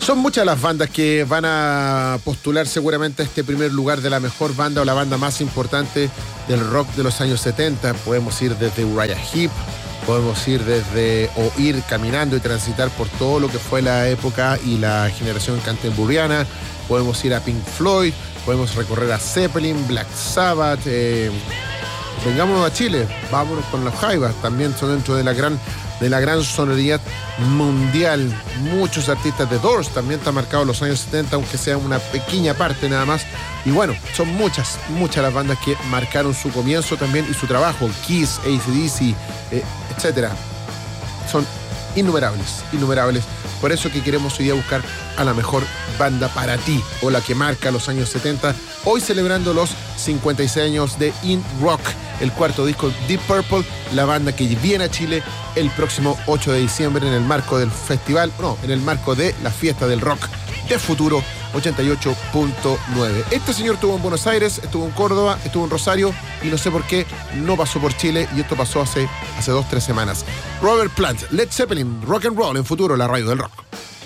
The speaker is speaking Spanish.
Son muchas las bandas que van a postular seguramente a este primer lugar de la mejor banda o la banda más importante del rock de los años 70. Podemos ir desde Uriah Heep, podemos ir ir caminando y transitar por todo lo que fue la época y la generación canterburyana. Podemos ir a Pink Floyd, podemos recorrer a Zeppelin, Black Sabbath. Vengámonos a Chile, vámonos con los Jaivas, también son dentro de la gran sonoridad mundial. Muchos artistas de Doors también están marcados en los años 70, aunque sea una pequeña parte nada más. Y bueno, son muchas las bandas que marcaron su comienzo también y su trabajo. Kiss, AC/DC, etcétera. Son innumerables. Por eso que queremos hoy día buscar a la mejor banda para ti, o la que marca los años 70. Hoy celebrando los 56 años de In Rock, el cuarto disco Deep Purple, la banda que viene a Chile el próximo 8 de diciembre en el marco del en el marco de la fiesta del rock de Futuro 88.9. Este señor estuvo en Buenos Aires, estuvo en Córdoba, estuvo en Rosario y no sé por qué no pasó por Chile, y esto pasó hace 2-3 semanas. Robert Plant, Led Zeppelin, Rock and Roll en Futuro, la radio del rock.